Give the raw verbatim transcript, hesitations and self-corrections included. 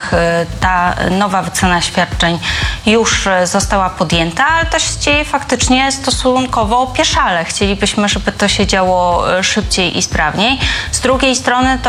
ta nowa wycena świadczeń już została podjęta, ale to się dzieje faktycznie stosunkowo opieszale. Chcielibyśmy, żeby to się działo szybciej i sprawniej. Z drugiej strony to